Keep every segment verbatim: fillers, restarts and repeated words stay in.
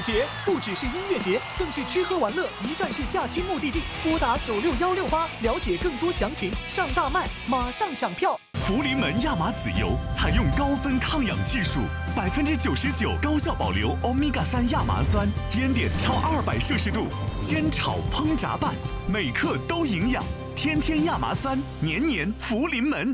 节不只是音乐节，更是吃喝玩乐一站式假期目的地。拨打九六幺六八了解更多详情。上大麦，马上抢票！ 福临门亚麻籽油采用高分抗氧技术，百分之九十九高效保留欧米伽三亚麻酸，烟点超二百摄氏度，煎炒烹炸拌，每克都营养。天天亚麻酸，年年福临门。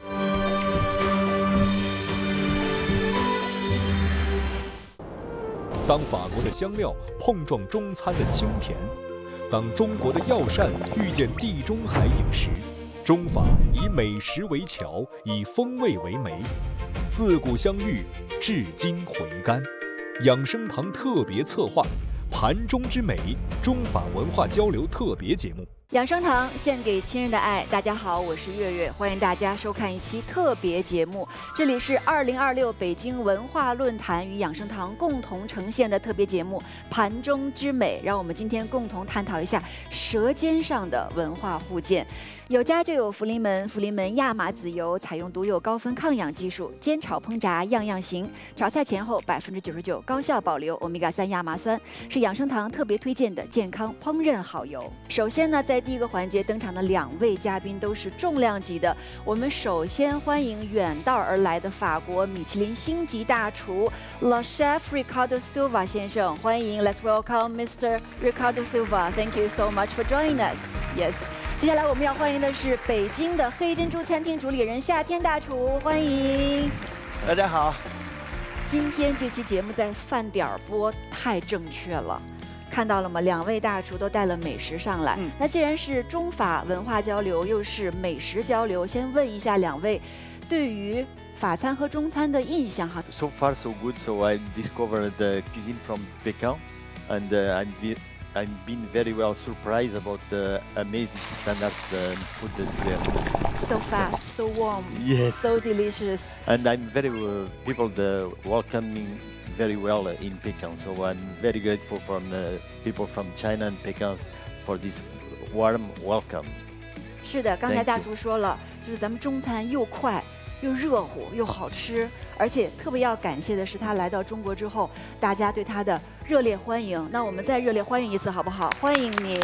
当法国的香料碰撞中餐的清甜，当中国的药膳遇见地中海饮食，中法以美食为桥，以风味为媒，自古相遇，至今回甘。养生堂特别策划《盘中之美》中法文化交流特别节目。 养生堂献给亲人的爱。大家好，我是月月，欢迎大家收看一期特别节目。这里是二零二六北京文化论坛与养生堂共同呈现的特别节目《盘中之美》，让我们今天共同探讨一下舌尖上的文化互鉴。有家就有福临门，福临门亚麻籽油采用独有高分抗氧技术，煎炒烹炸样样行。炒菜前后百分之九十九高效保留欧米伽三亚麻酸，是养生堂特别推荐的健康烹饪好油。首先呢，在第一个环节登场的两位嘉宾都是重量级的。我们首先欢迎远道而来的法国米其林星级大厨 Le Chef Ricardo Silva 先生，欢迎 Let's welcome Mister Ricardo Silva. Thank you so much for joining us. Yes. 接下来我们要欢迎的是北京的黑珍珠餐厅主理人夏天大厨，欢迎。 大家好。 今天这期节目在饭点儿播，太正确了。看到了吗？两位大厨都带了美食上来。嗯、那既然是中法文化交流，又是美食交流，先问一下两位，对于法餐和中餐的印象哈。 So far so good. So I discovered the cuisine from Pekin, and uh, I'm I'm been very well surprised about the amazing standards uh, food there. So fast, so warm. Yes. So delicious. And I'm very uh, people the welcoming very well in Pekin. So I'm very grateful from uh, people from China and Pekin for this warm welcome. 是的，刚才大厨说了，就是咱们中餐又快又热乎又好吃，而且特别要感谢的是，他来到中国之后，大家对他的热烈欢迎。那我们再热烈欢迎一次好不好？欢迎您。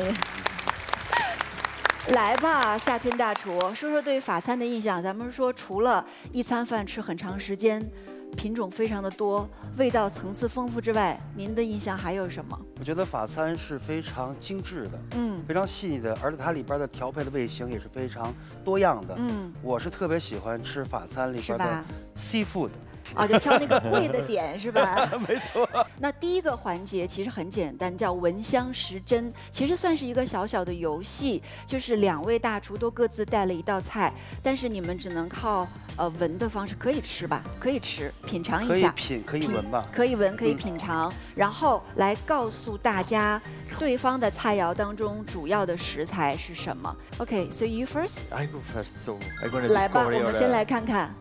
来吧，夏天大厨，说说对法餐的印象。咱们说，除了一餐饭吃很长时间，品种非常的多，味道层次丰富之外，您的印象还有什么？ 我觉得法餐是非常精致的， 嗯， 非常细腻的，而且它里边的调配的味型也是非常多样的。 嗯， 我是特别喜欢吃法餐里边的 seafood。 啊，就挑那个贵的点是吧？ 没错。 那第一个环节其实很简单，叫闻香识真，其实算是一个小小的游戏，就是两位大厨都各自带了一道菜，但是你们只能靠呃闻的方式，可以吃吧？可以吃，品尝一下。 可以品，可以闻吧？ 可以闻，可以品尝，嗯、然后来告诉大家对方的菜肴当中主要的食材是什么。OK, so you first. I go first. So I'm gonna 来吧， discover 我们先来看看。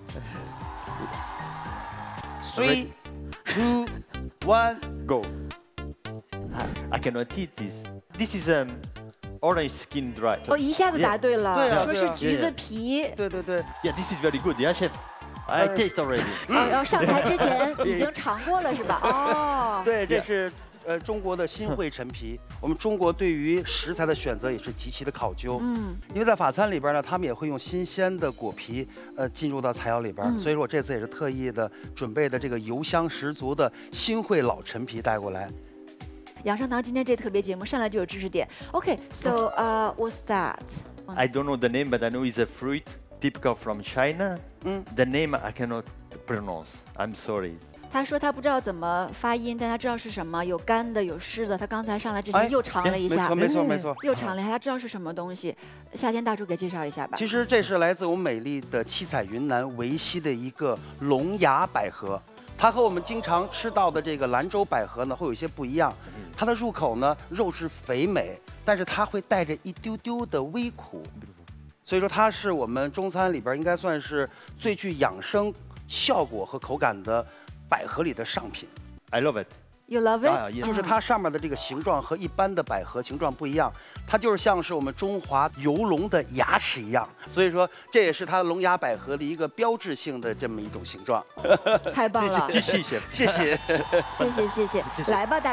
Three, two, one, go. I cannot eat this. This is um orange skin dry. 哦，一下子答对了， 对啊说是橘子皮。 对对对。 Yeah, this is very good. Yeah, chef. I taste already. 哦，然后上台之前已经尝过了是吧？哦。 对，这是呃中国的新会陈皮。我们中国对于食材的选择也是极其的考究。嗯。因为在法餐里边呢，他们也会用新鲜的果皮呃进入到菜肴里边，嗯、所以说我这次也是特意的准备的这个油香十足的新会老陈皮带过来。 养生堂今天这特别节目上来就有知识点。Okay, so uh, what's that? I don't know the name, but I know it's a fruit typical from China. Mm. The name I cannot pronounce. I'm sorry. 他说他不知道怎么发音，但他知道是什么，有干的，有湿的。他刚才上来之前又尝了一下， 哎、没错没错没错， 又尝了一下，他知道是什么东西。夏天大厨给介绍一下吧。 其实这是来自我们美丽的七彩云南维西的一个龙牙百合。它和我们经常吃到的这个兰州百合呢，会有一些不一样。它的入口呢，肉质肥美，但是它会带着一丢丢的微苦，所以说它是我们中餐里边应该算是最具养生效果和口感的百合里的上品。 I love it. You love it? 啊，也就是它上面的这个形状和一般的百合形状不一样，它就是像是我们中华游龙的牙齿一样，所以说这也是它龙牙百合的一个标志性的这么一种形状。 太棒了， 谢谢谢谢谢谢谢谢谢谢，来吧大。